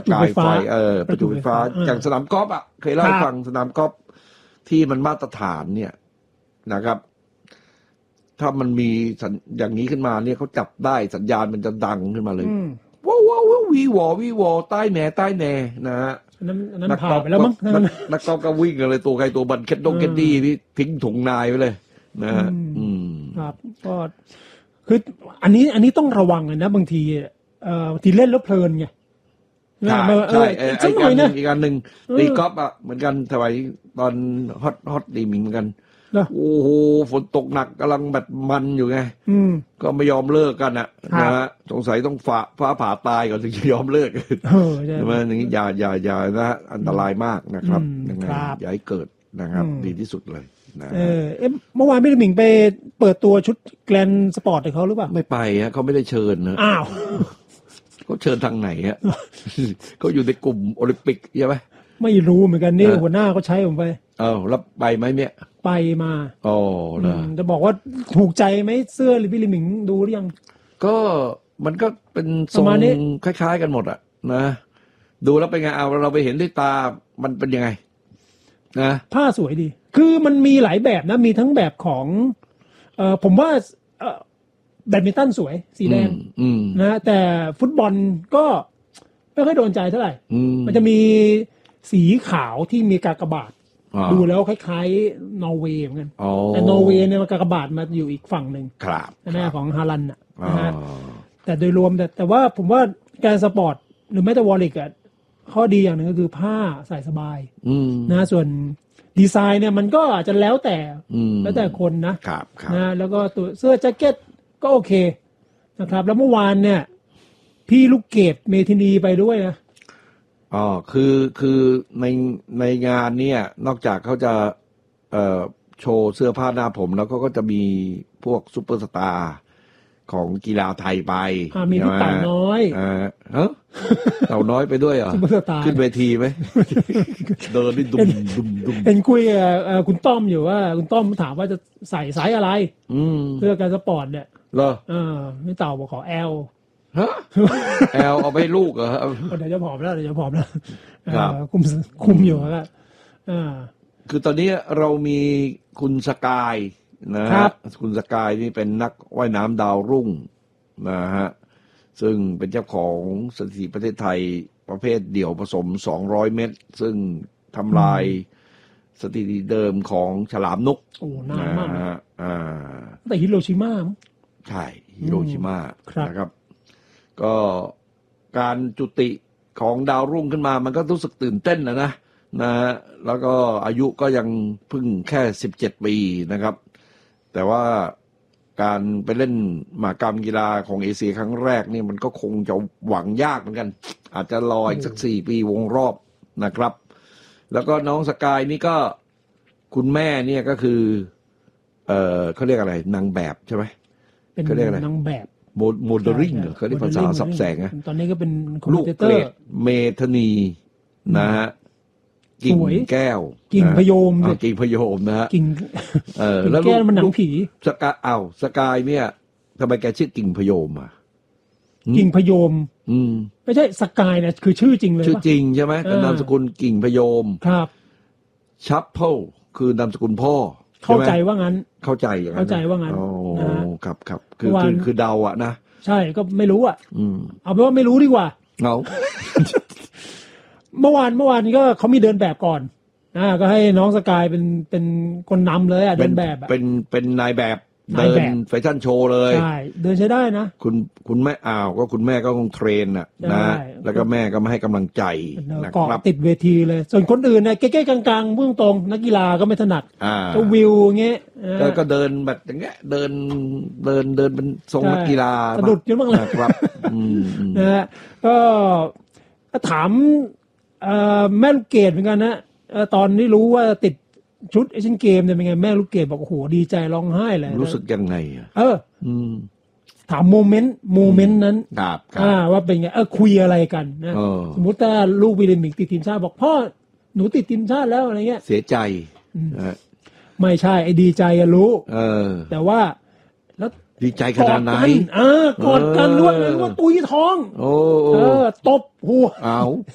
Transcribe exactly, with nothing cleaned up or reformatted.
กายไฟเออประจุไฟฟ้าอย่างสนามกอล์ฟอ่ะเคยเล่าให้ฟังสนามกอล์ฟที่มันมาตรฐานเนี่ยนะครับถ้ามันมีอย่างนี้ขึ้นมาเนี่ยเขาจับได้สัญญาณมันจะดังขึ้นมาเลยว้าวว้าววีวอวีวอใต้แหน่ใต้แหน่นะฮะนักกอล์ฟไปแล้วมั้งนักกอล์ฟก็วิ่งกันเลยตัวใครตัวมันเค็ดดงเค็ดดี้ที่ทิ้งถุงนายไปเลยนะฮะครับก็คืออันนี้อันนี้ต้องระวังนะบางทีเอ่อบางทีเล่นแล้วเพลินไงใช่ใช่ไอ้การหนึ่งอีกการหนึ่งตีกอล์ฟอ่ะเหมือนกันสมัยตอนฮอตฮอตดีมิงเหมือนกันโอ้โหฝนตกหนักกำลังแบบมันอยู่ไงก็ไม่ยอมเลิกกันอ่ะนะฮะสงสัยต้องฟ้าฟ้าผ่าตายก่อนถึงจะยอมเลิกใช่ไหมอย่างนี้อย่าอย่าอย่านะอันตรายมากนะครับยังไงอย่าให้เกิดนะครับดีที่สุดเลยนะเออเมื่อวานพี่หมิงไปเปิดตัวชุดแกรนด์สปอร์ตให้เขาหรือเปล่าไม่ไปฮะเขาไม่ได้เชิญนะอ้าวเขาเชิญทางไหนฮะเขาอยู่ในกลุ่มโอลิมปิกใช่ไหมไม่รู้เหมือนกันนี่หัวหน้าเขาใช้ผมไปเออแล้วไปไหมเนี่ยไปมาอ๋อนะจะบอกว่าถูกใจไหมเสื้อหรือพี่หมิงดูหรือยังก็มันก็เป็นทรงคล้ายๆกันหมดอะนะดูแล้วเป็นไงเอาเราไปเห็นด้วยตามันเป็นยังไงนะผ้าสวยดีคือมันมีหลายแบบนะมีทั้งแบบของเอ่อผมว่าเอ่อแบดมินตันสวยสีแดงนะแต่ฟุตบอลก็ไม่ค่อยโดนใจเท่าไหร่มันจะมีสีขาวที่มีกากบาทดูแล้วคล้ายๆนอร์เวย์เหมือนกันแต่นอร์เวย์เนี่ยมันกากบาทมาอยู่อีกฝั่งหนึ่งแน่ของฮาลันด์นะฮะแต่โดยรวมแต่แต่ว่าผมว่าการสปอร์ตหรือแม้แต่วอลเลย์อ่ะข้อดีอย่างหนึ่งก็คือผ้าใส่สบายนะส่วนดีไซน์เนี่ยมันก็อาจจะแล้วแต่แล้วแต่คนนะนะแล้วก็ตัวเสื้อแจ็คเก็ตก็โอเคนะครับแล้วเมื่อวานเนี่ยพี่ลูกเกดเมทินีไปด้วยนะอ๋อคือคือในในงานเนี่ยนอกจากเขาจะเอ่อโชว์เสื้อผ้าหน้าผมแล้วก็ก็จะมีพวกซุปเปอร์สตาร์ของกีฬาไทยไปมีพี่เต่าน้อยอ่าฮะเต่าน้อยไปด้วยเหรอขึ้นเวทีไหมเดินนี่ดุมดุมดุมเป็นคุยกับคุณต้อมอยู่ว่าคุณต้อมถามว่าจะใส่ไซส์อะไรเพื่อการสปอร์ตเนี่ยเหรอเออพี่เต่าบอกขอแอลฮะแอลเอาไปลูกเหรอเดี๋ยวจะผอมแล้วเดี๋ยวจะผอมแล้วคุมคุมอยู่แล้วอ่าคือตอนนี้เรามีคุณสกายนะครับคุณสกายนี่เป็นนักว่ายน้ำดาวรุ่งนะฮะซึ่งเป็นเจ้าของสถิติประเทศไทยประเภทเดี่ยวผสมสองร้อยเมตรซึ่งทำลายสถิติเดิมของฉลามนกโอ้นานมากนะอ่าแต่ฮิโรชิมาใช่ฮิโรชิมานะครับก็การจุติของดาวรุ่งขึ้นมามันก็รู้สึกตื่นเต้นนะนะนะแล้วก็อายุก็ยังเพิ่งแค่สิบเจ็ดปีนะครับแต่ว่าการไปเล่นมหกรรมกีฬาของเอเชียครั้งแรกนี่มันก็คงจะหวังยากเหมือนกันอาจจะรออีกสักสี่ปีวงรอบนะครับแล้วก็น้องสกายนี่ก็คุณแม่เนี่ยก็คือเออเขาเรียกอะไรนางแบบใช่ไหมเขาเรียกอะไรนางแบบโมเดลลิ่งเหรอเขาเรียกภาษาสับแสงนะตอนนี้ก็เป็นลูกเกรดเมธานีนะฮะกิ่งแก้วกิ่งพยมกิ่งพยมนะฮะกิ่งเออแล้วแก้วมันหนังผีสกายอ้าวสกายเนี่ยทำไมแกชื่อกิ่งพยมอ่ะกิ่งพยมอืมไม่ใช่สกายเนี่ยคือชื่อจริงเลยชื่อจริงใช่ไหมนามสกุลกิ่งพยมครับชัพเพิลคือนามสกุลพ่อเข้าใจว่างั้นเข้าใจอย่างนั้นเข้าใจว่างั้นโอ้ครับครับคือคือคือเดาอะนะใช่ก็ไม่รู้อ่ะเอาเป็นว่าไม่รู้ดีกว่าเอาเมื่อวานเมื่อวานนี้ก็เขามีเดินแบบก่อนอ่าก็ให้น้องสกายเป็นเป็นคนนำเลยอ่ะเดินแบบเป็นเป็นนายแบบเดินแฟชั่นโชว์เลยใช่เดินใช้ได้นะคุณคุณแม่อ้าวก็คุณแม่ก็คงเทรนน่ะนะแล้วก็แม่ก็มาให้กำลังใจนะครับติดเวทีเลยส่วนคนอื่นเนี่ยเก๊ๆกลางๆเบื้องตรงนักกีฬาก็ไม่ถนัดก็วิวเงี้ยก็เดินแบบอย่างเงี้ยเดินเดินเดินเป็นทรงนักกีฬาสะดุดเยอะมากเลยครับนะฮะก็ถามแม่ลูกเกดเหมือนกันนะตอนนี้รู้ว่าติดชุดเอเชียนเกมเนี่ยเป็นไงแม่ลูกเกดบอกโอ้โหดีใจร้องไห้เลยรู้สึกยังไงอ่ะเออถามโมเมนต์โมเมนต์นั้นอ่าว่าเป็นไงเออคุยอะไรกันนะสมมุติถ้าลูกวิลเลมิกติดทีมชาติบอกพ่อหนูติดทีมชาติแล้วอะไรเงี้ยเสียใจไม่ใช่ไอ้ดีใจอะรู้เออแต่ว่าแล้วดีใจขนาดไหนอ่ากอดกันรู้ว่ารู้ว่าตุยท้องโอ้เออตบหัวเอา